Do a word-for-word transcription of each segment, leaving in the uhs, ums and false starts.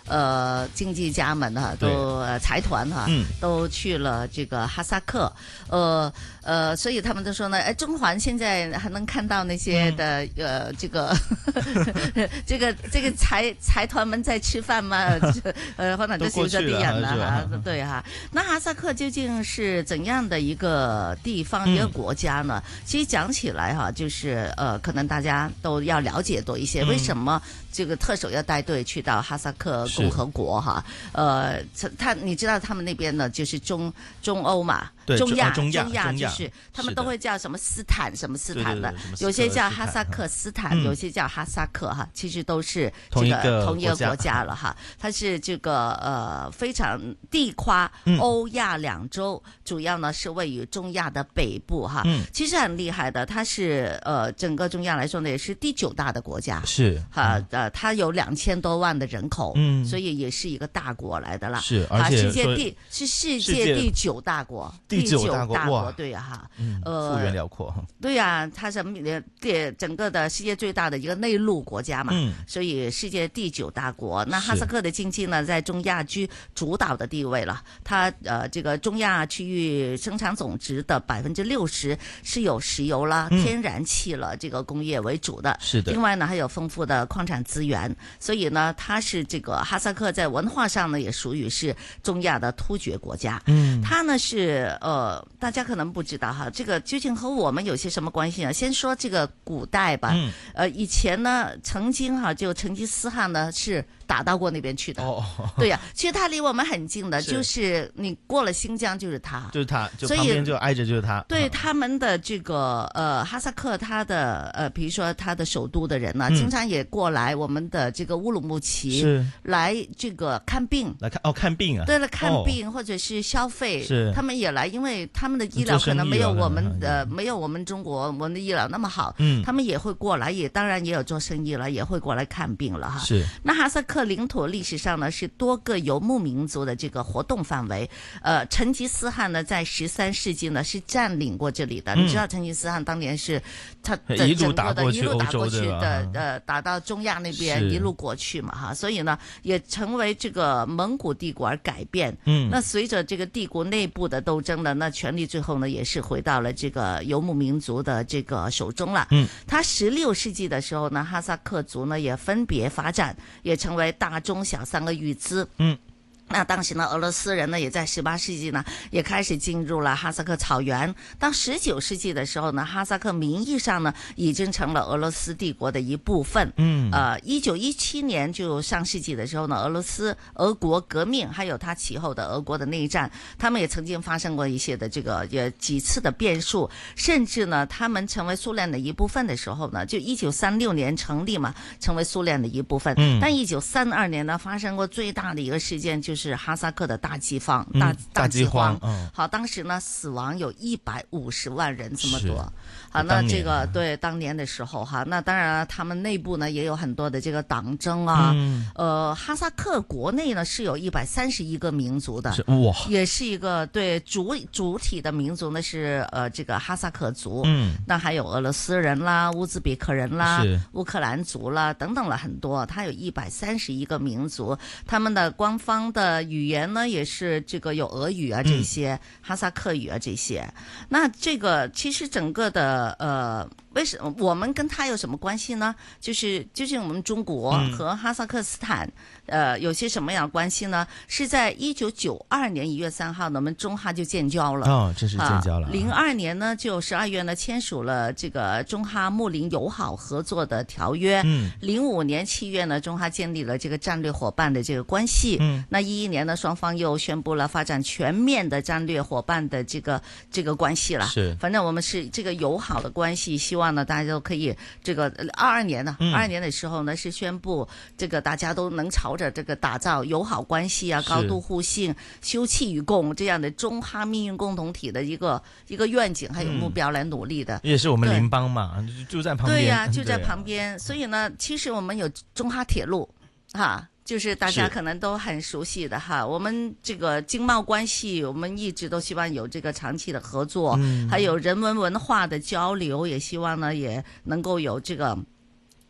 呃经济家们哈、啊，都、呃、财团哈、啊嗯，都去了这个哈萨克，呃呃，所以他们都说呢，哎，中环现在还能看到那些的、嗯、呃这个这个这个财财团们在吃饭吗？呃，可能都是這啲人啦哈，對哈。那哈薩克究竟是怎樣的一個地方、嗯、一個國家呢？其實講起來哈，就是呃，可能大家都要了解多一些，嗯、為什麼這個特首要帶隊去到哈薩克共和國哈？呃，他你知道他們那邊呢，就是中中歐嘛。中亞，中亞就是他們都會叫什麼斯坦什麼斯坦的，有些叫哈薩克斯坦，嗯、有些叫哈薩克哈，其實都是這個同一個國家了哈。它是這個呃非常地跨歐亞兩洲，嗯、主要呢是位於中亞的北部哈。嗯、其實很厲害的，它是呃整個中亞來說呢，也是第九大的國家。是哈，呃，它有兩千多萬的人口，嗯，所以也是一個大國來的啦。是，而且世界第是世界第九大國。第九大國，大國對啊，哈、嗯，呃，幅員遼闊，對呀、啊，它是這整個的世界最大的一個內陸國家嘛，嗯、所以世界第九大國。那哈薩克的經濟呢，在中亞居主導的地位了。它呃，這個中亞區域生產總值的百分之六十是有石油啦、嗯、天然氣了這個工業為主的。是的。另外呢，還有豐富的礦產資源，所以呢，它是這個哈薩克在文化上呢，也屬於是中亞的突厥國家。嗯，它呢是。呃，大家可能不知道哈，這個究竟和我們有些什麼關係呢？先說這個古代吧。嗯、呃，以前呢，曾經哈，就成吉思汗呢是打到過那邊去的。哦，對呀、啊，其實它離我們很近的，是就是你過了新疆就是它，就是它，就旁邊就挨着就是它。對、嗯、他們的這個呃哈薩克，它的呃，比如說它的首都的人呢，嗯、經常也過來我們的這個烏魯木齊，是來這個看病，來看哦看病啊，對了看病、哦、或者是消費，是他們也來。因為他們的醫療可能沒有我們的沒有我們中國我們的醫療那麼好，嗯，他們也會過來，也當然也有做生意了，也會過來看病了哈。是。那哈薩克領土歷史上呢是多個游牧民族的這個活動範圍，呃，成吉思汗呢在十三世紀呢是佔領過這裡的。嗯、你知道成吉思汗當年是他的整個的一路打過去的，呃，打到中亞那邊一路過去嘛哈，所以呢也成為這個蒙古帝國而改變。嗯，那隨着這個帝國內部的鬥爭呢，那權力最後呢，也是回到了這個游牧民族的這個手中了。嗯，他十六世紀的時候呢，哈薩克族呢也分別發展，也成為大中小三個語支。嗯。那當時呢，俄羅斯人呢，也在十八世紀呢，也開始進入了哈薩克草原。到十九世紀的時候呢，哈薩克名義上呢，已經成了俄羅斯帝國的一部分。嗯，呃，一九一七年就上世紀的時候呢，俄羅斯俄國革命，還有它其後的俄國的內戰，他們也曾經發生過一些的這個也幾次的變數，甚至呢，他們成為蘇聯的一部分的時候呢，就一九三六年成立嘛，成為蘇聯的一部分。嗯，但一九三二年呢，發生過最大的一個事件就是。是哈薩克的大饑荒，大大饑荒。嗯，好，當時呢死亡有一百五十萬人，這麼多。好，那這個對當年的時候哈，那當然他們內部呢也有很多的這個黨爭啊。嗯、呃，哈薩克國內呢是有一百三十一個民族的，哇，也是一個對主主體的民族呢是呃這個哈薩克族。嗯，那還有俄羅斯人啦、烏茲別克人啦、烏克蘭族啦等等了很多，它有一百三十一個民族，他們的官方的語言呢也是這個有俄語啊這些，嗯、哈薩克語啊這些。那這個其實整個的呃，為什麼我們跟他有什麼關係呢？就是究竟我們中國和哈薩克斯坦，嗯、呃有些什麼樣的關係呢？是在一九九二年一月三號，我們中哈就建交了。哦，這是建交了。零二年呢，就十二月呢簽署了這個中哈睦鄰友好合作的條約。嗯。零五年七月呢，中哈建立了這個戰略夥伴的這個關係。嗯。那一一年呢，雙方又宣布了發展全面的戰略夥伴的這個這個關係了。是。反正我們是這個友好的關係，希望呢大家都可以這個二二年呢，二二年的時候呢是宣布這個大家都能朝着這個打造友好關係啊、高度互信、休戚與共這樣的中哈命運共同體的一個一個願景還有目標來努力的。嗯、也是我們鄰邦嘛，就在旁邊。對呀、啊，就在旁邊。所以呢，其實我們有中哈鐵路，哈。就是大家可能都很熟悉的哈，我們這個經貿關係，我們一直都希望有這個長期的合作，嗯、還有人文文化的交流，也希望呢也能夠有這個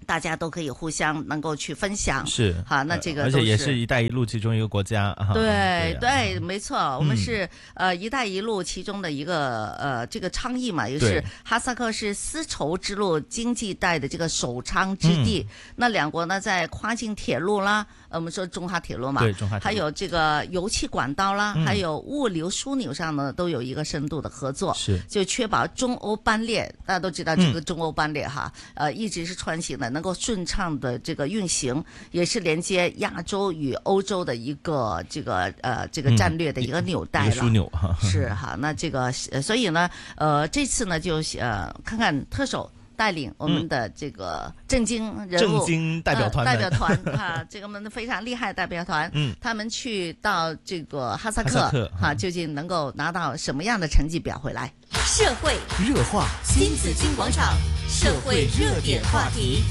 大家都可以互相能够去分享， 是好，那这个而且也是一带一路其中一个国家， 对对， 对对，没错，我们是、嗯、呃一带一路其中的一个呃这个倡议嘛，也是哈萨克是丝绸之路经济带的这个首倡之地，嗯、那两国呢在跨境铁路啦。呃，我们说中哈铁路嘛， 对，中哈铁路， 还有这个油气管道啦， 嗯、 还有物流枢纽上呢，都有一个深度的合作， 是就确保中欧班列，大家都知道这个中欧班列哈，嗯、呃，一直是穿行的，能够顺畅的这个运行，也是连接亚洲与欧洲的一个这个呃这个战略的一个纽带了， 嗯、枢纽哈， 是哈，那这个所以呢，呃，这次呢就呃看看特首。带领我们的这个正经人物、 正经代表团、 呃、代表团哈，这个我们非常厉害的代表团，嗯，他们去到这个哈萨克哈、嗯，究竟能够拿到什么样的成绩表回来？ 社会热话， 新紫金广场，社会热点话题。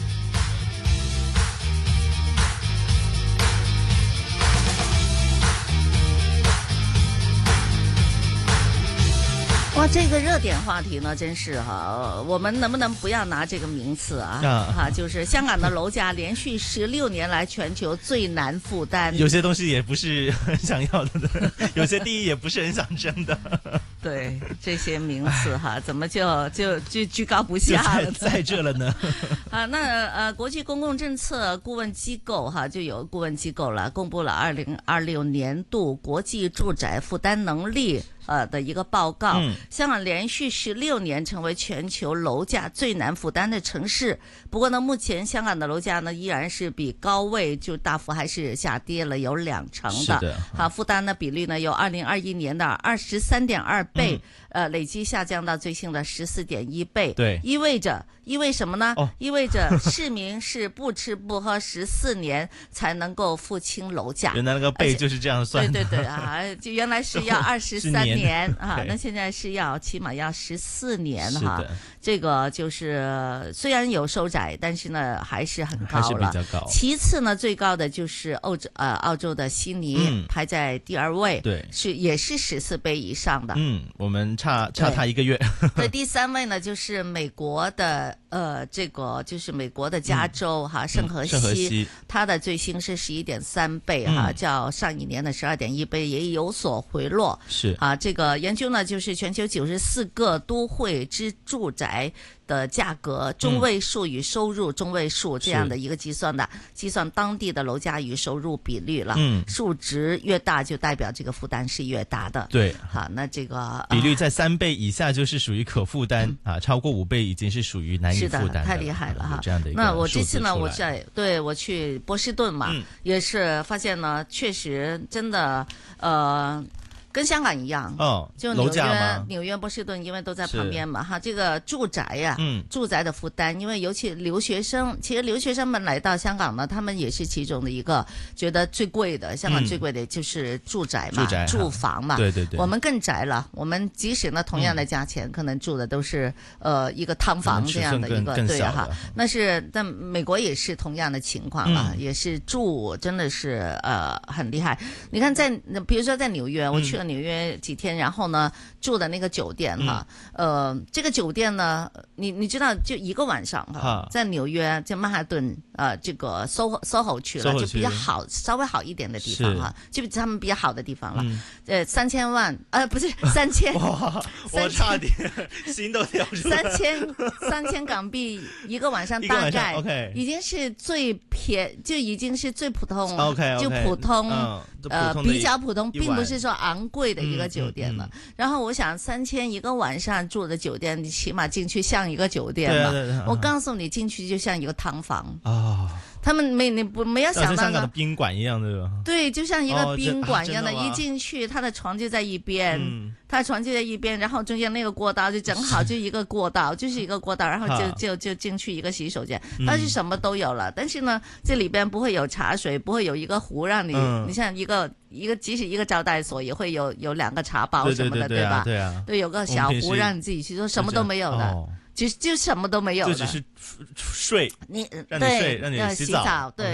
哇，这个热点话题呢，真是哈，我们能不能不要拿这个名词啊？啊，哈，就是香港的楼价连续十六年来全球最难负担。 有些东西也不是很想要的，有些地也不是很想争的。 对，这些名词哈，怎么就就就居高不下了？ 在这了呢？ 啊，那呃，国际公共政策顾问机构哈，就有顾问机构了，公布了二零二六年度国际住宅负担能力。呃的一个报告，嗯、香港连续十六年成为全球楼价最难负担的城市。不过呢，目前香港的楼价呢依然是比高位就大幅还是下跌了有两成的。 是的， 好，负担的比率呢由二零二一年的二十三点二倍、嗯，呃，累计下降到最新的十四点一倍。 对， 意味着意味什么呢？ 哦、 意味着市民是不吃不喝十四年才能够付清楼价。 原来那个倍就是这样算的。 对对对啊，就原来是要二十三年。年啊，那现在是要起码要十四年哈，这个就是虽然有收窄，但是呢还是很高了， 还是比较高。 其次呢，最高的就是澳洲呃澳洲的悉尼、嗯、排在第二位， 对， 是也是十四倍以上的。 嗯，我们差差他一个月。 对，第三位呢就是美国的呃这个就是美国的加州、嗯、哈圣荷西， 圣荷西它的最新是十一点三倍哈，嗯、较上一年的十二点一倍也有所回落。 是啊。这个研究呢，就是全球九十四个都会之住宅的价格中位数与收入中位数这样的一个计算的，嗯、计算当地的楼价与收入比率了。嗯，数值越大，就代表这个负担是越大的。 对， 好，那这个比率在三倍以下就是属于可负担、嗯、啊，超过五倍已经是属于难以负担的。 是的，太厉害了哈！ 这样的一个那我这次呢，我在对我去波士顿嘛，嗯、也是发现呢，确实真的呃。跟香港一样， 哦， 就纽约、纽约、波士顿，因为都在旁边嘛，哈，这个住宅呀、啊，嗯，住宅的负担，因为尤其留学生，其实留学生们来到香港呢，他们也是其中的一个觉得最贵的，香港最贵的就是住宅嘛， 住宅住房嘛， 对对对， 我们更宅了，我们即使呢同样的价钱，嗯、可能住的都是呃一个汤房这样的一个，对哈，那是在美国也是同样的情况了，嗯、也是住真的是呃很厉害。你看在比如说在纽约，我去了。纽约几天，然后呢住的那个酒店哈，嗯、呃，这个酒店呢，你你知道就一个晚上哈，在纽约在曼哈顿呃这个 SOHO SOHO 区了，就比较好稍微好一点的地方哈，就他们比较好的地方了，嗯、呃三千万呃不是三千， 哇，我差点心都跳出来， 三千三千港币一个晚上，大概 OK 已经是最便就已经是最普通 OK 就普通、 嗯、 呃比较普通，并不是说昂贵。贵的一个酒店了，嗯嗯嗯、然后我想三千一个晚上住的酒店，你起码进去像一个酒店嘛。 对对对， 我告诉你，进去就像一个汤房啊。哦他们没你不没有想到像香港的宾馆一样的， 对，就像一个宾馆一样的， 哦啊、 一进去他的床就在一边， 嗯、 他的床就在一边，然后中间那个过道就正好就一个过道，就是一个过道，然后就就就进去一个洗手间，但是什么都有了，嗯、但是呢，这里边不会有茶水，不会有一个壶让你，嗯、你像一个一个即使一个招待所也会有有两个茶包什么的， 对, 对, 对, 对, 对吧？ 对啊， 对，有个小壶让你自己去做，什么都没有的。 哦就就什么都没有的， 就只是睡， 你让你睡，让你洗澡， 对。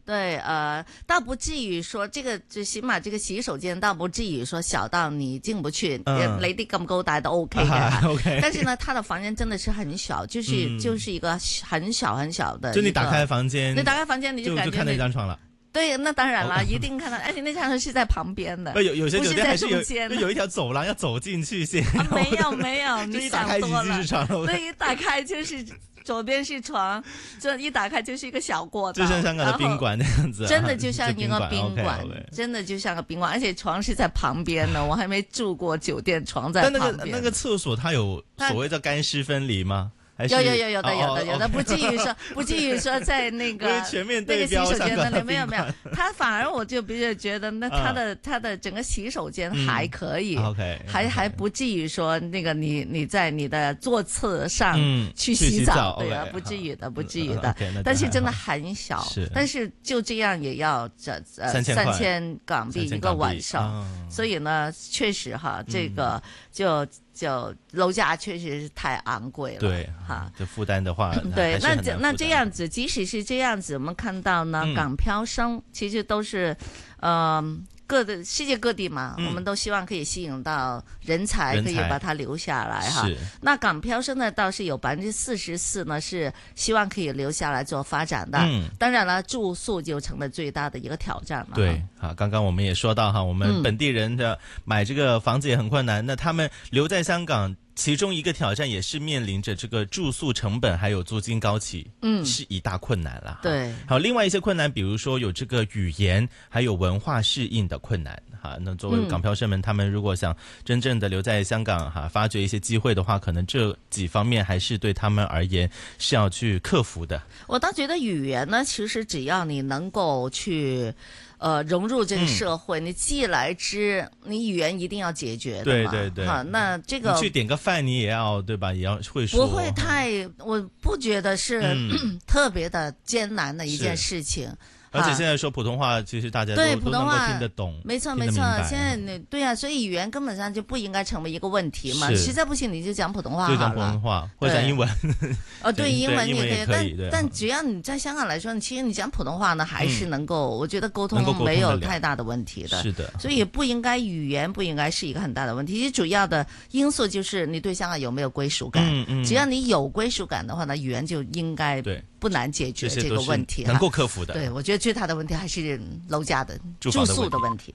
对，呃，倒不至於說這個最起碼這個洗手間倒不至於說小到你進不去，嗯、你啲咁高大都 OK 嘅、啊、，OK。但是呢，他的房間真的是很小，就是、嗯、就是一個很小很小的， 就你打開房間， 你打開房間你就感覺就，就看到一張床了。 对，那當然啦，一定看到，而且那張床是在旁邊的， 有有些酒店還是有是有一條走廊要走進去先。 啊、沒有沒有，你想多了。 對， 一打開就是左邊是床，這一打開就是一個小過道， 就像香港的賓館那樣子、啊， 真的就像一個賓館， okay, okay 真的就像個賓館，而且床是在旁邊呢。我還沒住過酒店，床在旁邊。 但那個那個廁所它有所謂的乾濕分離嗎？ 有有有有的有的有的， 哦、 不至於說不至於說在那個全面那個洗手間那裡沒有沒有，他反而我就比較覺得，那他的他的整個洗手間還可以， 嗯、okay, 還 okay 還不至於說那個你你在你的座廁上去洗澡， 嗯、去洗澡對啊， okay, 不至於的不至於的， okay, 但是真的很小， 是但是就這樣也要這呃三千三千港幣一個晚上， 哦、 所以呢，確實哈，這個就。就樓價確實是太昂貴了， 對哈， 就負擔的話， 對，那這那這樣子，即使是這樣子，我們看到呢，嗯、港漂生其實都是，嗯、呃，各的世界各地嘛、嗯，我們都希望可以吸引到人才，人才可以把它留下來哈。那港漂生呢，倒是有百分之四十四呢，是希望可以留下來做發展的。嗯，當然了，住宿就成了最大的一個挑戰了。 對，好，剛剛我們也說到哈，我們本地人的買這個房子也很困難，嗯、那他們留在香港。其中一個挑戰也是面臨着這個住宿成本還有租金高企，嗯，是一大困難了。 對， 好，另外一些困難，比如說有這個語言還有文化適應的困難。哈，那作為港漂生們，他們如果想真正的留在香港哈，發掘一些機會的話，可能這幾方面還是對他們而言是要去克服的。 我倒覺得語言呢，其實只要你能夠去。呃，融入這個社會，嗯、你既來之，你語言一定要解決的嘛。 對對對。 哈，那這個你去點個飯，你也要對吧？也要會說。 不會太，我不覺得是、嗯、特別的艱難的一件事情。 而且現在說普通話，其實大家都對都能夠聽得懂， 沒錯沒錯。現在你對啊，所以語言根本上就不應該成為一個問題嘛。實在不行，你就講普通話好了。 就講普通話，或者講英文。 哦，對，英文你也可以， 但但只要你在香港來說，其實你講普通話呢，還是能夠，我覺得溝通沒有太大的問題的。 是的。 所以不應該語言不應該是一個很大的問題。其實主要的因素就是你對香港有沒有歸屬感。嗯嗯。只要你有歸屬感的話呢，語言就應該不難解決這個問題。 能夠克服的。 對，我覺得最大的問題還是。是樓價的住宿的問題。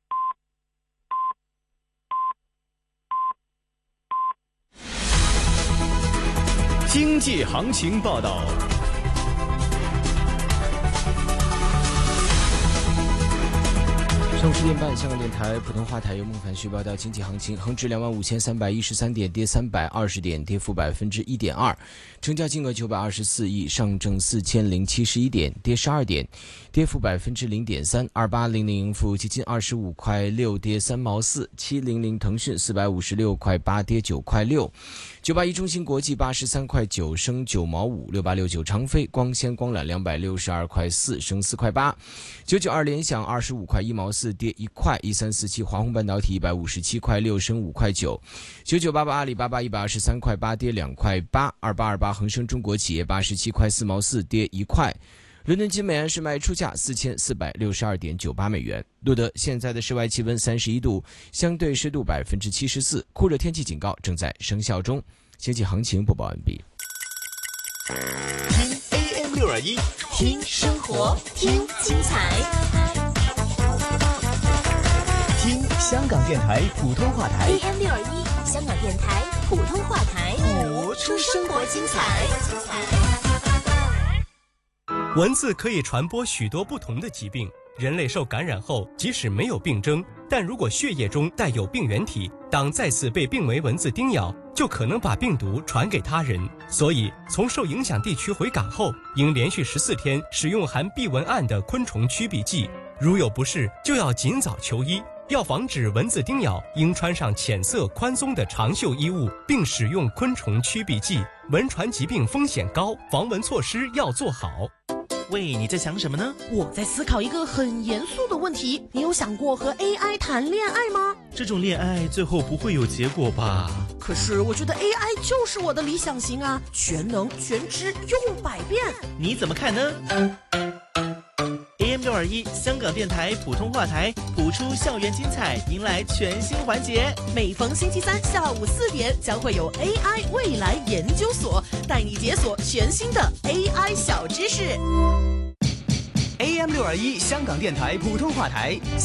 經濟行情報道。上午十點半，香港電台普通話台由孟凡旭報道經濟行情。恒指兩萬五千三百一十三點，跌三百二十點，跌幅百分之一點二。成交金額九百二十四億。上證四千零七十一點，跌十二點，跌幅百分之零點三。二八零零盈富基金二十五塊六，跌三毛四。七零零騰訊四百五十六塊八，跌九塊六。九八一中芯國際八十三塊九，升九毛五。六八六九長飛光纖光纜兩百六十二塊四，升四塊八。九九二聯想二十五塊一毛四，跌一塊。一三四七華虹半導體一百五十七塊六，升五塊九。九九八八阿里巴巴一百二十三塊八，跌兩塊八。二八二八恒生中國企業八十七塊四毛四，跌一塊。倫敦金每安士賣出價四千四百六十二點九八美元。錄得现在的室外氣溫三十一度，相對濕度百分之七十四，酷熱天氣警告正在生效中。經濟行情播報完畢。 聽 A M 六二一，聽生活，聽精彩， 聽香港電台普通話台 A M 六二一，香港電台普通話台，播出生活精彩。 蚊子可以傳播許多不同的疾病，人類受感染後，即使沒有病徵，但如果血液中帶有病原體，當再次被病危蚊子叮咬，就可能把病毒傳給他人。所以，從受影響地區回港後，應連續十四天使用含避蚊胺的昆蟲驅避劑。如有不適，就要盡早求醫。要防止蚊子叮咬，應穿上淺色寬鬆的長袖衣物，並使用昆蟲驅避劑。蚊傳疾病風險高，防蚊措施要做好。 喂，你在想什麼呢？ 我在思考一個很嚴肅的問題。你有想過和 A I 談戀愛嗎？ 這種戀愛最後不會有結果吧？ 可是我覺得 A I 就是我的理想型啊，全能、全知、又百變。 你怎麼看呢？ 六二一香港电台普通话台谱出校园精彩，迎来全新环节。 每逢星期三下午四点，将会有 A I 未来研究所带你解锁全新的 A I 小知识。 A M 六二一香港电台普通话台。